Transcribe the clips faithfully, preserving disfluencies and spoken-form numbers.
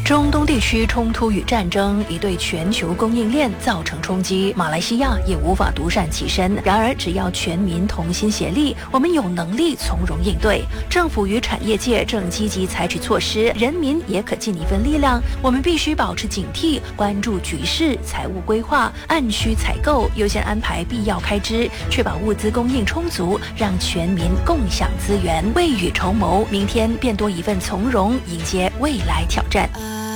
中东地区冲突与战争已对全球供应链造成冲击，马来西亚也无法独善其身。然而，只要全民同心协力，我们有能力从容应对。政府与产业界正积极采取措施，人民也可尽一份力量。我们必须保持警惕，关注局势，财务规划，按需采购，优先安排必要开支，确保物资供应充足，让全民共享资源，未雨绸缪，明天便多一份从容，迎接未来挑战。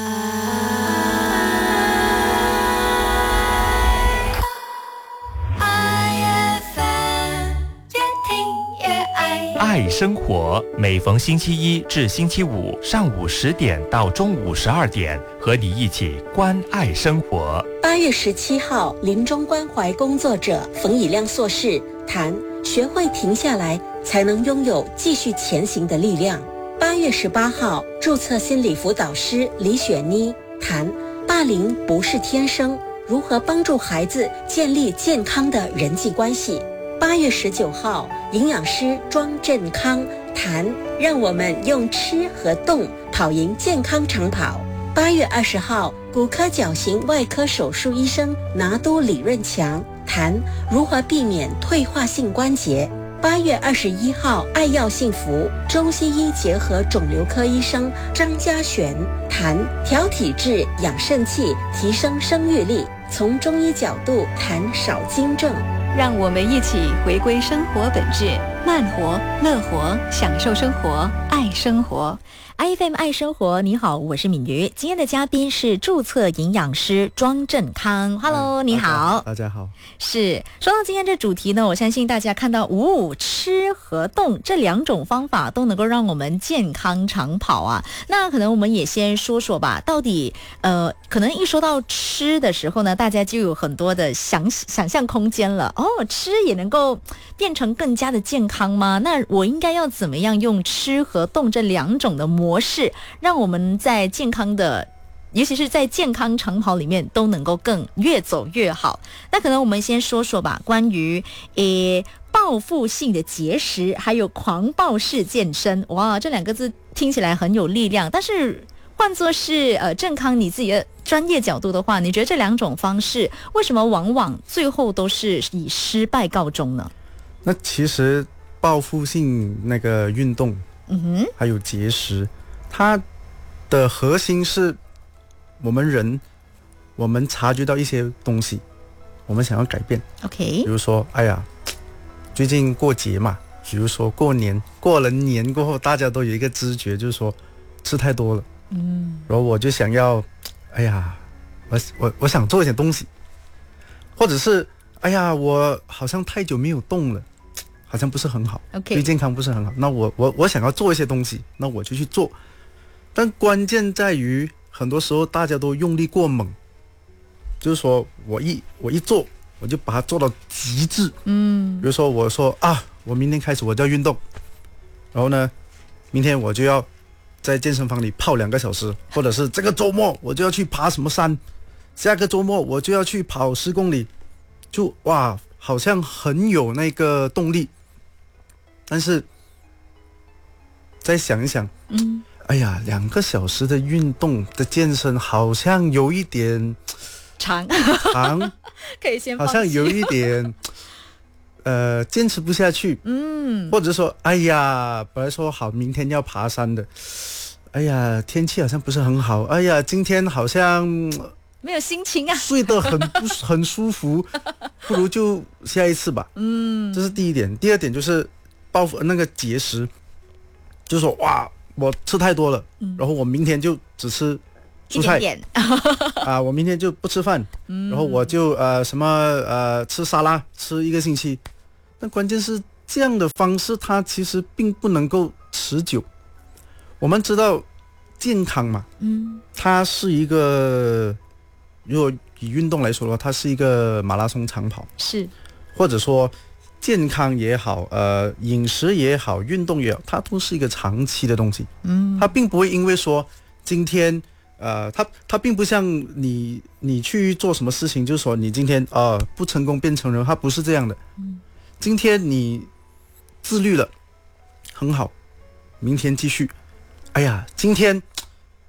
爱生活，每逢星期一至星期五上午十点到中午十二点，和你一起关爱生活。 八月十七号，临终关怀工作者冯以亮硕士谈学会停下来，才能拥有继续前行的力量。八月十八号，注册心理辅导师李雪妮谈霸凌不是天生，如何帮助孩子建立健康的人际关系。八月十九号，营养师庄振康谈让我们用吃和动跑赢健康长跑。八月二十号，骨科矫形外科手术医生拿督李润强谈如何避免退化性关节。八月二十一号，爱药幸福中西医结合肿瘤科医生张家璇谈调体质、养肾气、提升生育力，从中医角度谈少精症。 让我们一起回归生活本质，慢活、乐活，享受生活，爱生活。 I F M 爱生活，你好，我是敏瑜。今天的嘉宾是注册营养师庄振康。Hello，、嗯、你好， 大家好。 是说到今天这主题呢，我相信大家看到五五吃和动这两种方法都能够让我们健康长跑啊。那可能我们也先说说吧，到底呃，可能一说到吃的时候呢，大家就有很多的想想象空间了。哦，吃也能够变成更加的健康吗？那我应该要怎么样用吃和动这两种的模式，让我们在健康的，尤其是在健康长跑里面都能够更越走越好。那可能我们先说说吧，关于诶报复性的节食，还有狂暴式健身。哇，这两个字听起来很有力量，但是换作是呃振康你自己的专业角度的话，你觉得这两种方式为什么往往最后都是以失败告终呢？ 那其实报复性那个运动，嗯哼，还有节食，它的核心是我们人，我们察觉到一些东西，我们想要改变。 OK， 比如说，哎呀，最近过节嘛，比如说过年，过了年过后，大家都有一个知觉，就是说吃太多了。嗯，然后我就想要，哎呀，我我我想做一点东西，或者是哎呀，我好像太久没有动了，好像不是很好， okay. 对健康不是很好。那我我我想要做一些东西，那我就去做。但关键在于，很多时候大家都用力过猛，就是说我一我一做，我就把它做到极致。嗯，比如说我说啊，我明天开始我就要运动，然后呢，明天我就要在健身房里泡两个小时，或者是这个周末我就要去爬什么山，下个周末我就要去跑十公里，就哇，好像很有那个动力。但是再想一想，嗯，哎呀，两个小时的运动的健身好像有一点长长， 可以先放弃， 好像有一点呃坚持不下去，嗯，或者说，哎呀，本来说好明天要爬山的，哎呀，天气好像不是很好，哎呀，今天好像没有心情啊， 睡得很不很舒服，不如就下一次吧。嗯，这是第一点。第二点就是报复那个节食，就是说哇，我吃太多了，嗯、然后我明天就只吃蔬菜， 点点啊，我明天就不吃饭，嗯、然后我就呃什么呃吃沙拉吃一个星期。但关键是这样的方式，它其实并不能够持久。我们知道健康嘛，嗯，它是一个。如果以运动来说的话，它是一个马拉松长跑， 是， 或者说健康也好，呃，饮食也好，运动也好，它都是一个长期的东西。嗯，它并不会因为说今天，呃，它它并不像你你去做什么事情，就是说你今天呃不成功变成人，它不是这样的。嗯，今天你自律了，很好，明天继续。哎呀，今天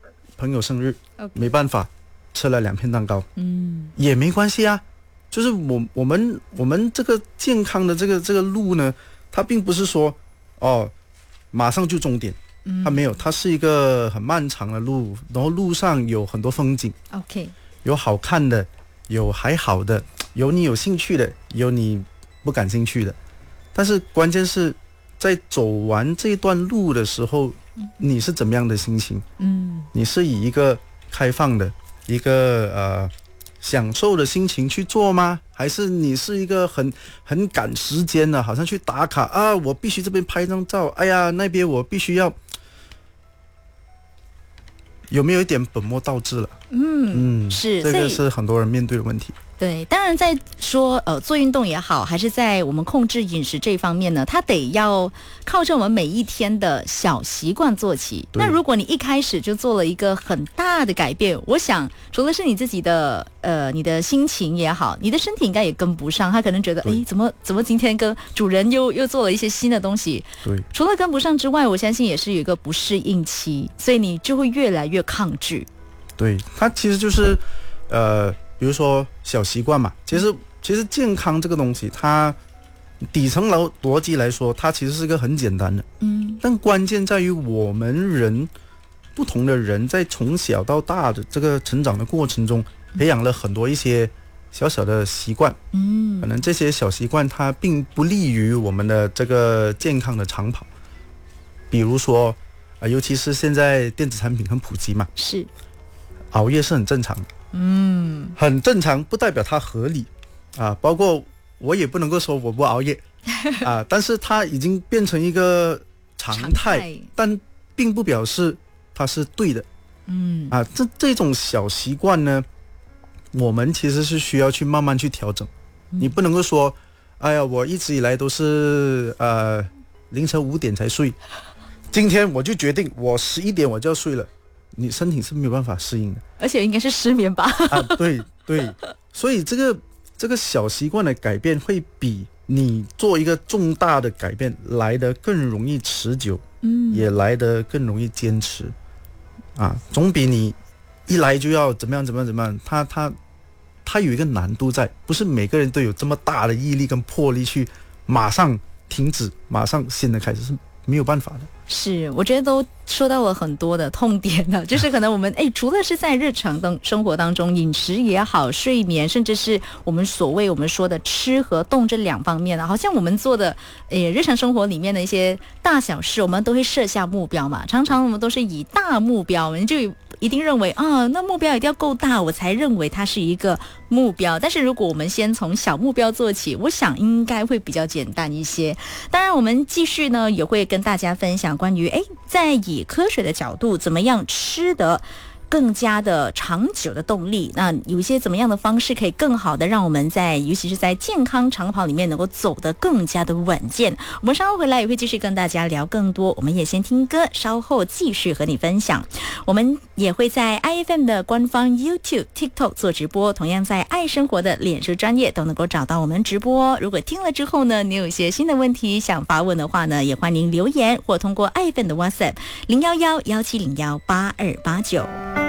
朋友生日， OK 没办法，吃了两片蛋糕， 嗯也没关系啊。就是我我们我们这个健康的这个这个路呢，它并不是说哦马上就终点，它没有，它是一个很漫长的路，然后路上有很多风景， OK 有好看的，有还好的，有你有兴趣的，有你不感兴趣的。但是关键是在走完这段路的时候，你是怎么样的心情？ 嗯你是以一个开放的一个呃享受的心情去做吗？还是你是一个很很赶时间的，好像去打卡啊，我必须这边拍张照，哎呀那边我必须要，有没有一点本末倒置了？ 嗯嗯， 是所以这个是很多人面对的问题。 对，当然在说呃做运动也好，还是在我们控制饮食这方面呢，它得要靠着我们每一天的小习惯做起。 对那如果你一开始就做了一个很大的改变，我想除了是你自己的呃你的心情也好，你的身体应该也跟不上，他可能觉得对诶怎么怎么今天跟主人又又做了一些新的东西， 对除了跟不上之外，我相信也是有一个不适应期，所以你就会越来越抗拒。 对，它其实就是呃，比如说小习惯嘛。其实其实健康这个东西，它底层逻逻辑来说，它其实是一个很简单的， 嗯但关键在于我们人不同的人在从小到大的这个成长的过程中，培养了很多一些小小的习惯， 嗯可能这些小习惯它并不利于我们的这个健康的长跑。比如说，呃，尤其是现在电子产品很普及嘛， 是熬夜是很正常的。 嗯很正常，不代表它合理啊。包括我也不能够说我不熬夜啊，但是它已经变成一个常态， 常态但并不表示它是对的嗯啊。这这种小习惯呢，我们其实是需要去慢慢去调整。你不能够说，哎呀，我一直以来都是呃凌晨五点才睡，今天我就决定我十一点我就要睡了，你身体是没有办法适应的。 而且应该是失眠吧。 啊，对对，所以这个这个小习惯的改变会比你做一个重大的改变来得更容易持久， 嗯也来得更容易坚持，啊，总比你一来就要怎么样怎么样怎么样，它它它有一个难度在，不是每个人都有这么大的毅力跟魄力去马上停止，马上新的开始，是没有办法的。 是，我觉得都说到了很多的痛点了，就是可能我们哎，除了是在日常当生活当中，饮食也好，睡眠，甚至是我们所谓我们说的吃和动这两方面啊，好像我们做的诶日常生活里面的一些大小事，我们都会设下目标嘛，常常我们都是以大目标，我们就一定认为啊，那目标一定要够大，我才认为它是一个目标。但是如果我们先从小目标做起，我想应该会比较简单一些。当然，我们继续呢也会跟大家分享关于诶，在以科学的角度，怎么样吃得更加的长久的动力，那有一些怎么样的方式可以更好的让我们在尤其是在健康长跑里面能够走得更加的稳健。我们稍后回来也会继续跟大家聊更多，我们也先听歌，稍后继续和你分享。我们也会在 I F M 的官方 YouTube、TikTok 做直播，同样在爱生活的脸书专页都能够找到我们直播。如果听了之后呢，你有一些新的问题想发问的话呢，也欢迎留言或通过 I F M 的 WhatsApp 零一一一七零一八二八九。